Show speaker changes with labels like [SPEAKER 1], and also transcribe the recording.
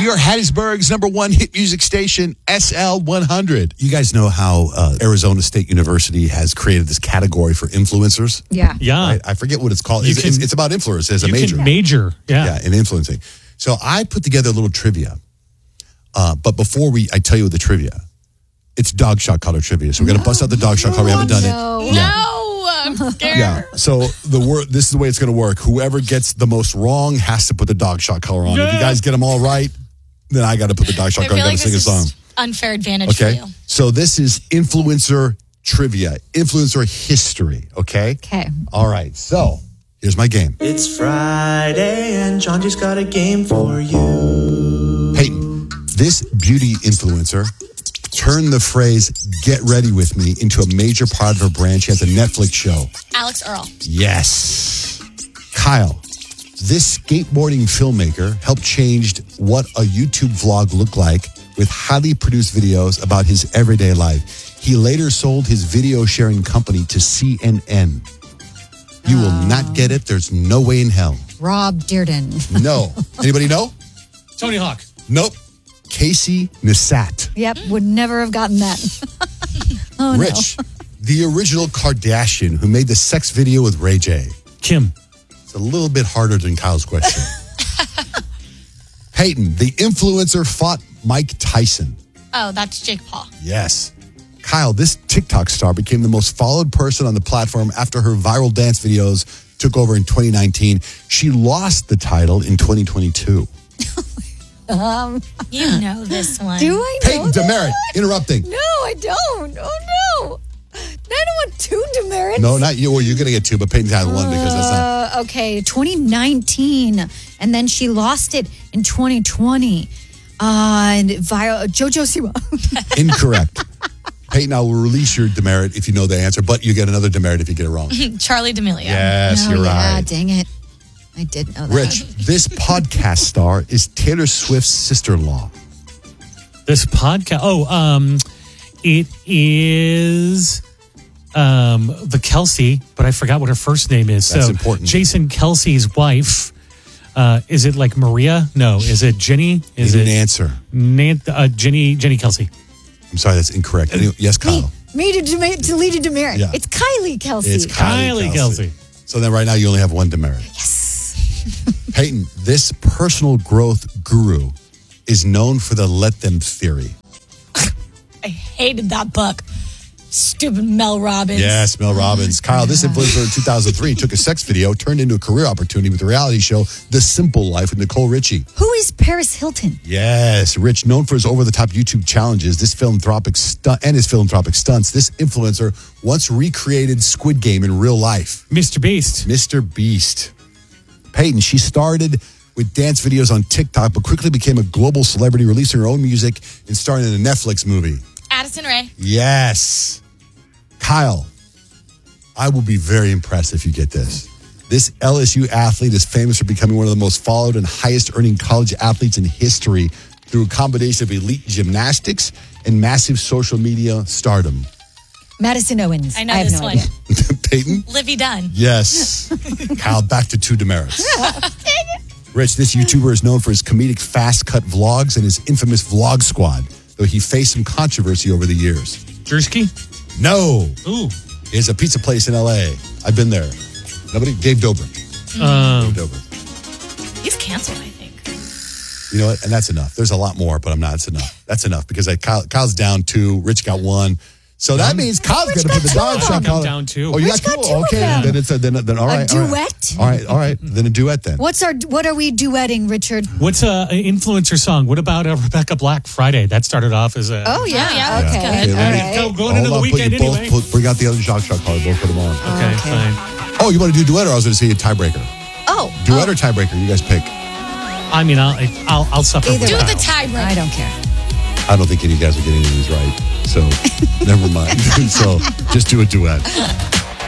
[SPEAKER 1] are Hattiesburg's #1 hit music station, SL100. You guys know how Arizona State University has created this category for influencers?
[SPEAKER 2] Yeah.
[SPEAKER 1] Right? I forget what it's called. It's about influence as a major.
[SPEAKER 3] Major.
[SPEAKER 1] Yeah, in influencing. So I put together a little trivia. But before I tell you the trivia, it's dog shot collar trivia. So we're going to bust out the dog shot collar. We haven't done it.
[SPEAKER 4] No, I'm scared.
[SPEAKER 1] Yeah. So this is the way it's going to work. Whoever gets the most wrong has to put the dog shot collar on. If you guys get them all right, then I got to put the dog shot collar. I got to sing a song.
[SPEAKER 4] Unfair advantage for you.
[SPEAKER 1] So this is influencer trivia, influencer history. Okay.
[SPEAKER 2] Okay.
[SPEAKER 1] All right. So here's my game.
[SPEAKER 5] It's Friday and John just got a game for you.
[SPEAKER 1] Peyton, this beauty influencer turned the phrase "get ready with me" into a major part of her brand. She has a Netflix show.
[SPEAKER 4] Alex Earl.
[SPEAKER 1] Yes. Kyle, this skateboarding filmmaker helped change what a YouTube vlog looked like with highly produced videos about his everyday life. He later sold his video sharing company to CNN. You will not get it. There's no way in hell.
[SPEAKER 2] Rob Dearden.
[SPEAKER 1] No. Anybody know?
[SPEAKER 3] Tony Hawk.
[SPEAKER 1] Nope. Casey Neistat.
[SPEAKER 2] Yep, would never have gotten that. Oh,
[SPEAKER 1] Rich, the original Kardashian who made the sex video with Ray J.
[SPEAKER 3] Kim.
[SPEAKER 1] It's a little bit harder than Kyle's question. Peyton, the influencer fought Mike Tyson.
[SPEAKER 4] Oh, that's Jake Paul.
[SPEAKER 1] Yes. Kyle, this TikTok star became the most followed person on the platform after her viral dance videos took over in 2019. She lost the title in 2022.
[SPEAKER 4] You know this one.
[SPEAKER 2] Do I know
[SPEAKER 1] Peyton Demerit, interrupting.
[SPEAKER 2] No, I don't. Oh, no. I don't want two demerits.
[SPEAKER 1] No, not you. Well, you're going to get two, but Peyton's had one because that's not.
[SPEAKER 2] Okay, 2019. And then she lost it in 2020. And via JoJo Siwa.
[SPEAKER 1] Incorrect. Peyton, I will release your demerit if you know the answer, but you get another demerit if you get it wrong.
[SPEAKER 4] Charlie D'Amelio.
[SPEAKER 1] Yes, you're right.
[SPEAKER 2] Dang it. I did know that.
[SPEAKER 1] Rich, this podcast star is Taylor Swift's sister-in-law.
[SPEAKER 3] This podcast. It is the Kelsey, but I forgot what her first name is.
[SPEAKER 1] That's
[SPEAKER 3] so
[SPEAKER 1] important.
[SPEAKER 3] Jason Kelsey's wife. Is it like Maria? No. Is it Jenny? Is
[SPEAKER 1] You
[SPEAKER 3] it
[SPEAKER 1] didn't answer.
[SPEAKER 3] Jenny Kelsey?
[SPEAKER 1] I'm sorry, that's incorrect. Anyway, yes, Kyle.
[SPEAKER 2] Me to lead a demerit.
[SPEAKER 1] Yeah.
[SPEAKER 2] It's Kylie Kelsey.
[SPEAKER 1] It's
[SPEAKER 3] Kylie Kelsey.
[SPEAKER 1] So then right now you only have one demerit.
[SPEAKER 2] Yes.
[SPEAKER 1] Peyton, this personal growth guru is known for the let them theory.
[SPEAKER 4] I hated that book. Stupid Mel Robbins.
[SPEAKER 1] Yes, Mel Robbins. Kyle, this influencer in 2003 took a sex video, turned into a career opportunity with the reality show The Simple Life with Nicole Richie.
[SPEAKER 2] Who is Paris Hilton?
[SPEAKER 1] Yes, Rich, known for his over-the-top YouTube challenges, his philanthropic stunts, this influencer once recreated Squid Game in real life.
[SPEAKER 3] Mr. Beast.
[SPEAKER 1] Mr. Beast. Peyton, she started with dance videos on TikTok, but quickly became a global celebrity, releasing her own music and starring in a Netflix movie.
[SPEAKER 4] Addison Rae.
[SPEAKER 1] Yes. Kyle, I will be very impressed if you get this. This LSU athlete is famous for becoming one of the most followed and highest earning college athletes in history through a combination of elite gymnastics and massive social media stardom.
[SPEAKER 2] Madison Owens.
[SPEAKER 4] I know
[SPEAKER 2] have
[SPEAKER 4] this
[SPEAKER 2] no
[SPEAKER 4] one.
[SPEAKER 2] idea.
[SPEAKER 1] Peyton?
[SPEAKER 4] Livy Dunn.
[SPEAKER 1] Yes. Kyle, back to two demerits. Rich, this YouTuber is known for his comedic fast-cut vlogs and his infamous Vlog Squad, though he faced some controversy over the years.
[SPEAKER 3] Jersky?
[SPEAKER 1] No.
[SPEAKER 3] Ooh.
[SPEAKER 1] It's a pizza place in L.A. I've been there. Nobody? Dave Dobrik. Dave Dobrik.
[SPEAKER 4] He's canceled, I think.
[SPEAKER 1] You know what? And that's enough. There's a lot more, but I'm not. It's enough. That's enough because Kyle's down 2. Rich got 1. So that means Kyle's going to put the dog shot.
[SPEAKER 3] I'm down 2.
[SPEAKER 1] Oh, you
[SPEAKER 2] Rich
[SPEAKER 1] got
[SPEAKER 2] got
[SPEAKER 1] 2?
[SPEAKER 2] 2 of
[SPEAKER 1] Okay.
[SPEAKER 2] them.
[SPEAKER 1] Then it's then all right.
[SPEAKER 2] A duet?
[SPEAKER 1] All right. Then a duet then.
[SPEAKER 2] What are we duetting, Richard?
[SPEAKER 3] What's an influencer song? What about Rebecca Black Friday? That started off as a...
[SPEAKER 2] Oh, yeah.
[SPEAKER 4] Yeah,
[SPEAKER 2] Okay.
[SPEAKER 4] that's good.
[SPEAKER 2] All right.
[SPEAKER 3] Going into the
[SPEAKER 1] Hold on,
[SPEAKER 3] weekend
[SPEAKER 1] put you
[SPEAKER 3] anyway.
[SPEAKER 1] bring out the other dog shot collar. Both put them on.
[SPEAKER 3] Okay, fine.
[SPEAKER 1] Oh, you want to do duet or I was going to say a tiebreaker?
[SPEAKER 2] Oh.
[SPEAKER 1] Duet or tiebreaker? You guys pick.
[SPEAKER 3] I mean, I'll suffer
[SPEAKER 2] Either
[SPEAKER 3] with
[SPEAKER 4] Do
[SPEAKER 3] Kyle.
[SPEAKER 4] the tiebreaker.
[SPEAKER 2] I don't care.
[SPEAKER 1] I don't think any of you guys are getting any of these right. So never mind. So just do a duet.